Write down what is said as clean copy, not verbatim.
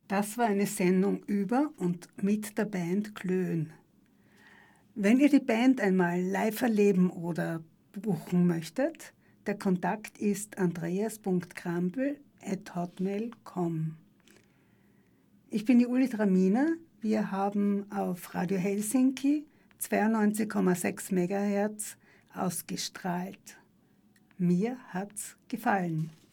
Das war eine Sendung über und mit der Band Klön. Wenn ihr die Band einmal live erleben oder buchen möchtet, der Kontakt ist andreas.krampel@hotmail.com. Ich bin die Uli Traminer. Wir haben auf Radio Helsinki 92,6 MHz ausgestrahlt. Mir hat's gefallen.